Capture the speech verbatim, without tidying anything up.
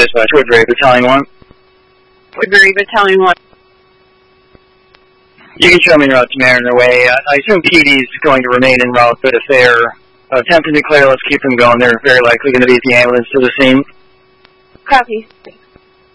dispatch. Woodbury Battalion one. Woodbury Battalion one. You can show me en route to Mariner Way. I, I assume P D's going to remain en route, but if they're attempting to clear, let's keep them going. They're very likely going to be at the ambulance to the scene. Copy.